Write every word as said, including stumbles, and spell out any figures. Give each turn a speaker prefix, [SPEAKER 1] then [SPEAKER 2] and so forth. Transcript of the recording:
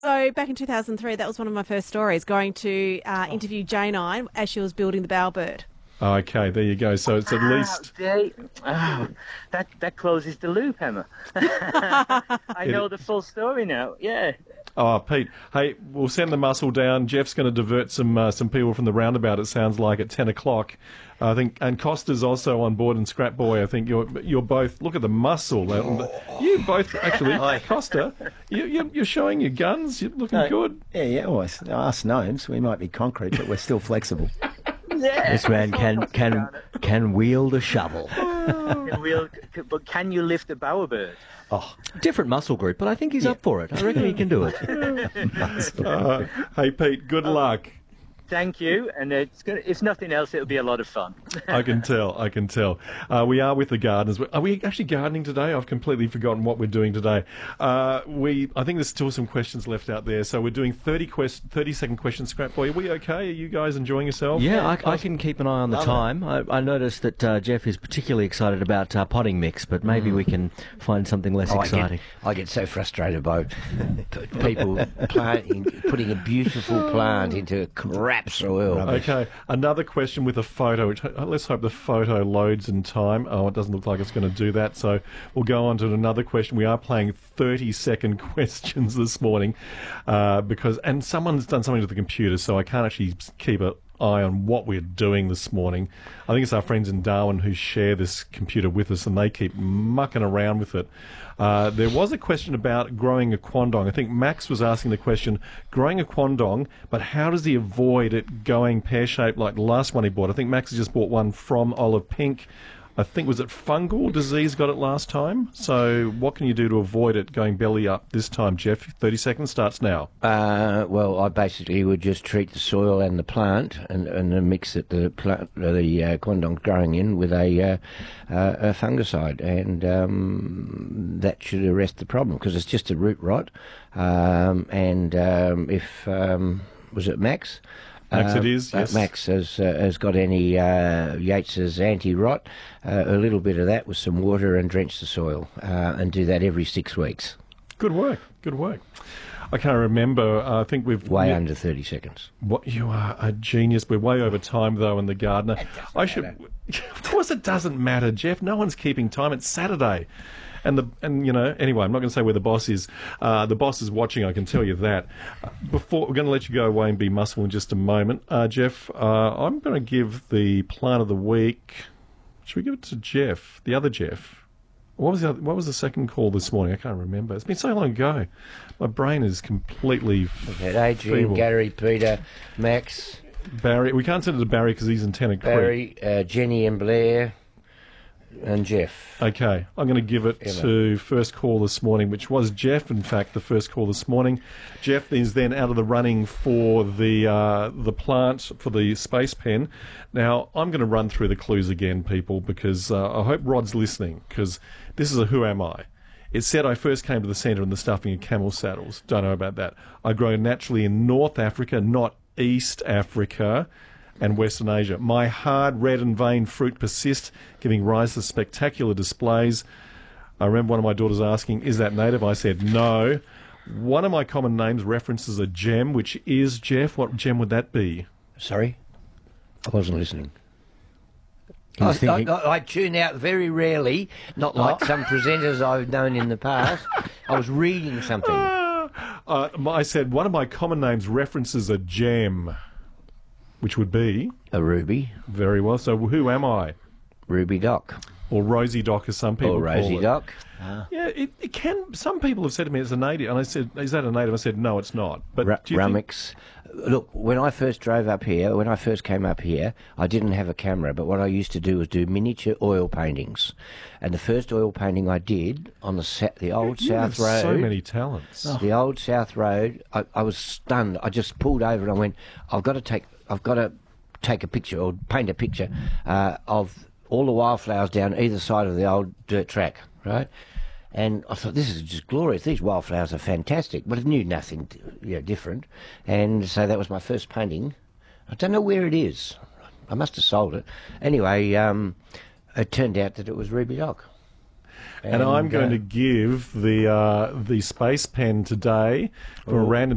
[SPEAKER 1] So back in two thousand three, that was one of my first stories, going to uh, interview Jane I as she was building the Bowerbird.
[SPEAKER 2] Okay, there you go. So it's at least...
[SPEAKER 3] Oh, oh, that, that closes the loop, Emma. I know the full story now, yeah.
[SPEAKER 2] Oh, Pete, hey, we'll send the muscle down. Jeff's going to divert some uh, some people from the roundabout, it sounds like, at ten o'clock. I think, and Costa's also on board, and Scrap Boy. I think you're you're both. Look at the muscle. You both actually, Costa. You, you you're showing your guns. You're looking
[SPEAKER 4] no,
[SPEAKER 2] good.
[SPEAKER 4] Yeah, yeah. Well, us gnomes, we might be concrete, but we're still flexible.
[SPEAKER 3] Yeah,
[SPEAKER 4] this man can can can wield a shovel.
[SPEAKER 3] Can wield, but can you lift a bowerbird?
[SPEAKER 4] Oh, different muscle group, but I think he's yeah. up for it. I reckon he can do it.
[SPEAKER 2] uh, hey, Pete, good oh. luck.
[SPEAKER 3] Thank you, and it's gonna, if nothing else, it'll be a lot of fun.
[SPEAKER 2] I can tell, I can tell. Uh, we are with the gardeners. Are we actually gardening today? I've completely forgotten what we're doing today. Uh, we, I think there's still some questions left out there, so we're doing thirty, quest, thirty second questions, Scrap Boy. Are we okay? Are you guys enjoying yourself?
[SPEAKER 4] Yeah, I, I can keep an eye on the time. I, I noticed that uh, Jeff is particularly excited about uh, potting mix, but maybe mm. we can find something less
[SPEAKER 5] oh,
[SPEAKER 4] exciting.
[SPEAKER 5] I get, I get so frustrated by people planting, putting a beautiful plant into crap soil.
[SPEAKER 2] Okay, another question with a photo. Which, let's hope the photo loads in time. Oh, it doesn't look like it's going to do that, so we'll go on to another question. We are playing thirty second questions this morning uh, because, and someone's done something to the computer, so I can't actually keep an eye on what we're doing this morning. I think it's our friends in Darwin who share this computer with us, and they keep mucking around with it. Uh, there was a question about growing a quandong. I think Max was asking the question, growing a quandong, but how does he avoid it going pear-shaped like the last one he bought? I think Max has just bought one from Olive Pink. I think, was it fungal disease got it last time? So what can you do to avoid it going belly up this time, Jeff? thirty seconds starts now.
[SPEAKER 5] Uh, well, I basically would just treat the soil and the plant and, and then mix it, the plant, the uh, quandong's growing in with a, uh, uh, a fungicide, and um, that should arrest the problem because it's just a root rot. Um, and um, if, um, was it Max?
[SPEAKER 2] Max, it is, yes.
[SPEAKER 5] Uh, Max has uh, has got any uh, Yates's anti-rot, uh, a little bit of that with some water and drench the soil, uh, and do that every six weeks.
[SPEAKER 2] Good work, good work. I can't remember, uh, I think we've...
[SPEAKER 5] Way yeah, under thirty seconds.
[SPEAKER 2] What, you are a genius. We're way over time, though, in the gardener. I should. Of course it doesn't matter, Jeff. No one's keeping time. It's Saturday. And, the and you know, anyway, I'm not going to say where the boss is. Uh, the boss is watching, I can tell you that. Uh, before We're going to let you go away and be muscle in just a moment. Uh, Jeff, uh, I'm going to give the plant of the week... Should we give it to Jeff, the other Jeff? What was the other, what was the second call this morning? I can't remember. It's been so long ago. My brain is completely
[SPEAKER 5] okay, Adrian,
[SPEAKER 2] feeble.
[SPEAKER 5] Gary, Peter, Max...
[SPEAKER 2] Barry. We can't send it to Barry because he's in Tennant Creek.
[SPEAKER 5] Barry, uh, Jenny and Blair... and Jeff.
[SPEAKER 2] Okay, I'm going to give it
[SPEAKER 5] Emma.
[SPEAKER 2] to first call this morning, which was Jeff, in fact, the first call this morning. Jeff is then out of the running for the uh, the plant, for the space pen. Now, I'm going to run through the clues again, people, because uh, I hope Rod's listening, because this is a Who Am I? It said I first came to the centre in the stuffing of camel saddles. Don't know about that. I grow naturally in North Africa, not East Africa and Western Asia. My hard, red and veined fruit persist, giving rise to spectacular displays. I remember one of my daughters asking, is that native? I said, no. One of my common names references a gem, which is, Jeff, what gem would that be?
[SPEAKER 5] Sorry? I wasn't listening.
[SPEAKER 4] I,
[SPEAKER 5] I, I, I tune out very rarely, not like oh. some presenters I've known in the past. I was reading something.
[SPEAKER 2] Uh, uh, I said, one of my common names references a gem. Which would be?
[SPEAKER 5] A ruby.
[SPEAKER 2] Very well. So who am I?
[SPEAKER 5] Ruby Doc.
[SPEAKER 2] Or Rosie Doc, as some people
[SPEAKER 5] or
[SPEAKER 2] call
[SPEAKER 5] Rosie
[SPEAKER 2] it.
[SPEAKER 5] Doc.
[SPEAKER 2] Ah. Yeah, it, it can. Some people have said to me it's a native, and I said, "Is that a native?" I said, "No, it's not." But
[SPEAKER 5] Ra-
[SPEAKER 2] do you
[SPEAKER 5] Rummix. Think... Look, when I first drove up here, when I first came up here, I didn't have a camera, but what I used to do was do miniature oil paintings. And the first oil painting I did on the sa- the old
[SPEAKER 2] you
[SPEAKER 5] South
[SPEAKER 2] have
[SPEAKER 5] Road.
[SPEAKER 2] So many talents.
[SPEAKER 5] Oh. The old South Road. I, I was stunned. I just pulled over and I went, "I've got to take. I've got to." take a picture or paint a picture uh, of all the wildflowers down either side of the old dirt track, right? And I thought, this is just glorious. These wildflowers are fantastic, but I knew nothing you know, different. And so that was my first painting. I don't know where it is. I must have sold it. Anyway, um, it turned out that it was Ruby Doc.
[SPEAKER 2] And, and I'm going uh, to give the uh, the space pen today for a random